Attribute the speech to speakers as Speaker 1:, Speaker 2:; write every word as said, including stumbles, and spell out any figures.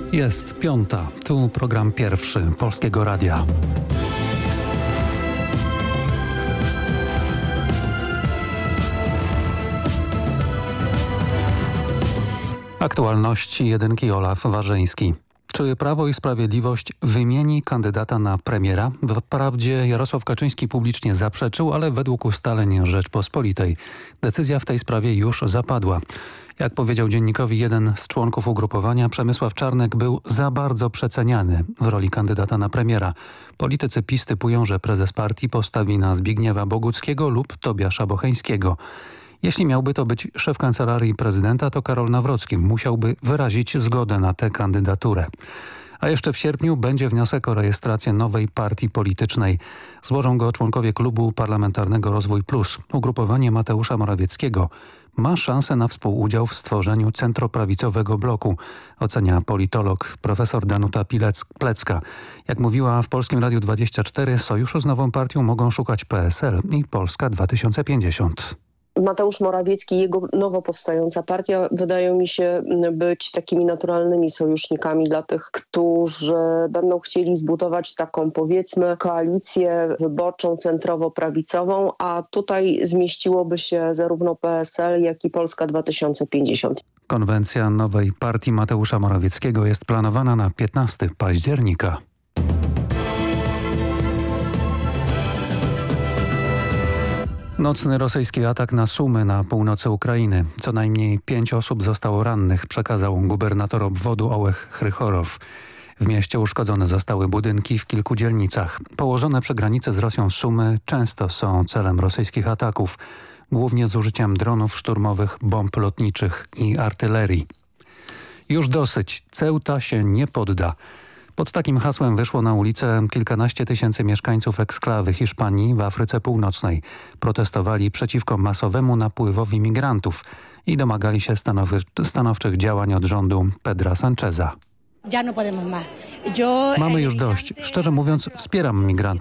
Speaker 1: Jest piąta. Tu program pierwszy Polskiego Radia. Aktualności jedynki Olaf Warzyński. Czy Prawo i Sprawiedliwość wymieni kandydata na premiera? Wprawdzie Jarosław Kaczyński publicznie zaprzeczył, ale według ustaleń Rzeczpospolitej decyzja w tej sprawie już zapadła. Jak powiedział dziennikowi jeden z członków ugrupowania, Przemysław Czarnek był za bardzo przeceniany w roli kandydata na premiera. Politycy PiS typują, że prezes partii postawi na Zbigniewa Boguckiego lub Tobiasza Bocheńskiego. Jeśli miałby to być szef kancelarii prezydenta, to Karol Nawrocki musiałby wyrazić zgodę na tę kandydaturę. A jeszcze w sierpniu będzie wniosek o rejestrację nowej partii politycznej. Złożą go członkowie Klubu Parlamentarnego Rozwój Plus. Ugrupowanie Mateusza Morawieckiego ma szansę na współudział w stworzeniu centroprawicowego bloku, ocenia politolog profesor Danuta Pilecka. Jak mówiła w Polskim Radiu dwadzieścia cztery, sojuszu z nową partią mogą szukać P S L i Polska dwa tysiące pięćdziesiąt.
Speaker 2: Mateusz Morawiecki i jego nowo powstająca partia wydają mi się być takimi naturalnymi sojusznikami dla tych, którzy będą chcieli zbudować taką, powiedzmy, koalicję wyborczą centrowo-prawicową, a tutaj zmieściłoby się zarówno P S L, jak i Polska dwa tysiące pięćdziesiąt.
Speaker 1: Konwencja nowej partii Mateusza Morawieckiego jest planowana na piętnastego października. Nocny rosyjski atak na Sumy na północy Ukrainy. Co najmniej pięć osób zostało rannych, przekazał gubernator obwodu Ołeh Chrychorow. W mieście uszkodzone zostały budynki w kilku dzielnicach. Położone przy granicy z Rosją Sumy często są celem rosyjskich ataków, głównie z użyciem dronów szturmowych, bomb lotniczych i artylerii. Już dosyć. Ceuta się nie podda. Pod takim hasłem wyszło na ulicę kilkanaście tysięcy mieszkańców eksklawy Hiszpanii w Afryce Północnej. Protestowali przeciwko masowemu napływowi migrantów i domagali się stanowy, stanowczych działań od rządu Pedra Sancheza. Mamy już dość. Szczerze mówiąc, wspieram migrantów.